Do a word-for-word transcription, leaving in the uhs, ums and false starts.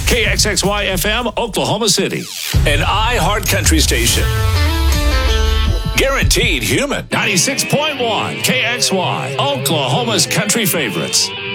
K X X Y F M, Oklahoma City. An iHeart Country station. Guaranteed human. ninety-six point one K X Y, Oklahoma's country favorites.